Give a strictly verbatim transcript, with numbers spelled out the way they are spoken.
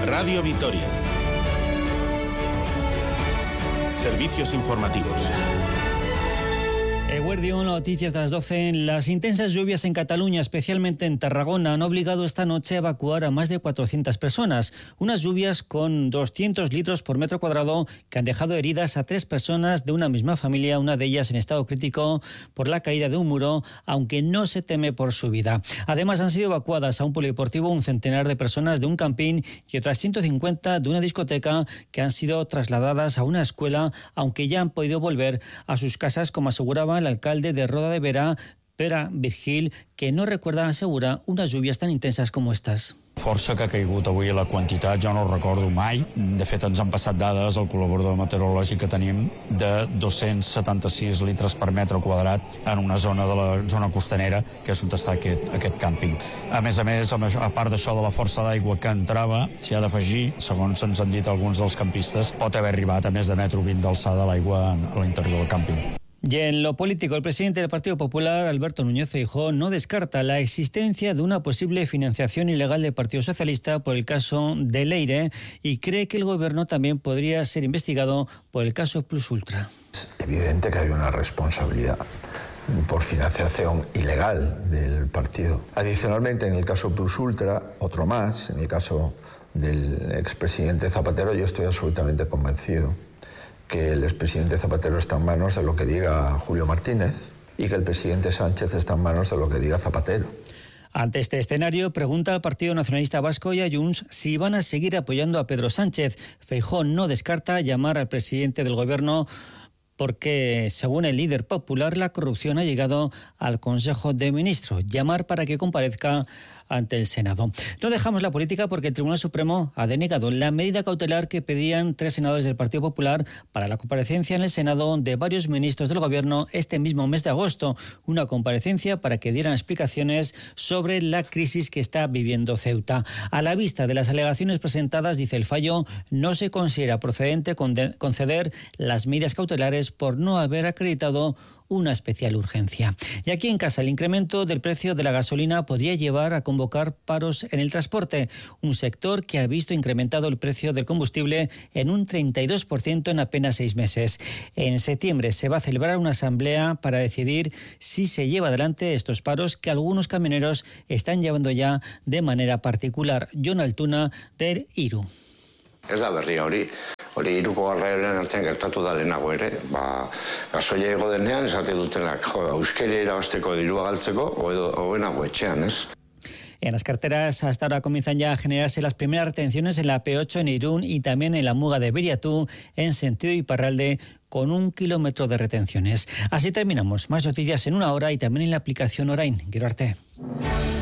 Radio Vitoria. Servicios informativos. Eguerdión, noticias de las doce. Las intensas lluvias en Cataluña, especialmente en Tarragona, han obligado esta noche a evacuar a más de cuatrocientas personas. Unas lluvias con doscientos litros por metro cuadrado que han dejado heridas a tres personas de una misma familia, una de ellas en estado crítico por la caída de un muro, aunque no se teme por su vida. Además, han sido evacuadas a un polideportivo un centenar de personas de un camping y otras ciento cincuenta de una discoteca, que han sido trasladadas a una escuela, aunque ya han podido volver a sus casas, como aseguraba el alcalde de Roda de Berà, Pere Virgil, que no recuerda, asegura, unas lluvias tan intensas como estas. Força que ha caigut avui, la quantitat jo no ho recordo mai. De fet, ens han passat dades al col·laborador meteorològic que tenim de dos-cents setanta-sis litres per metre quadrat en una zona de la zona costanera, que és on està aquest, aquest càmping. A més a més, a part d'això de la força d'aigua que entrava, s'hi ha d'afegir, segons ens han dit alguns dels campistes, pot haver arribat a més de metro vint d'alçada l'aigua a l'interior del càmping. Y en lo político, el presidente del Partido Popular, Alberto Núñez Feijóo, no descarta la existencia de una posible financiación ilegal del Partido Socialista por el caso de Leire y cree que el gobierno también podría ser investigado por el caso Plus Ultra. Es evidente que hay una responsabilidad por financiación ilegal del partido. Adicionalmente, en el caso Plus Ultra, otro más, en el caso del expresidente Zapatero, yo estoy absolutamente convencido que el expresidente Zapatero está en manos de lo que diga Julio Martínez y que el presidente Sánchez está en manos de lo que diga Zapatero. Ante este escenario, pregunta al Partido Nacionalista Vasco y a Junts si van a seguir apoyando a Pedro Sánchez. Feijóo no descarta llamar al presidente del gobierno porque, según el líder popular, la corrupción ha llegado al Consejo de Ministros. Llamar para que comparezca ante el Senado. No dejamos la política porque el Tribunal Supremo ha denegado la medida cautelar que pedían tres senadores del Partido Popular para la comparecencia en el Senado de varios ministros del Gobierno este mismo mes de agosto. Una comparecencia para que dieran explicaciones sobre la crisis que está viviendo Ceuta. A la vista de las alegaciones presentadas, dice el fallo, no se considera procedente conceder las medidas cautelares por no haber acreditado una especial urgencia. Y aquí en casa, el incremento del precio de la gasolina podría llevar a convocar paros en el transporte, un sector que ha visto incrementado el precio del combustible en un treinta y dos por ciento en apenas seis meses. En septiembre se va a celebrar una asamblea para decidir si se lleva adelante estos paros que algunos camioneros están llevando ya de manera particular. Jon Altuna, del Iru. Ez da berria hori, hori hiruko garraioaren artean gertatu da lehenago ere, ba, gasoila ego denean esate dutenak, jo, euskera irabazteko dirua galtzeko, hobenago etxean, ez? En las carreteras hasta ahora comienzan ya a generarse las primeras retenciones en la P ocho en Irún y también en la Muga de Beriatú en sentido Iparralde, con un kilómetro de retenciones. Así terminamos. Más noticias en una hora y también en la aplicación Orain. Quiero arte.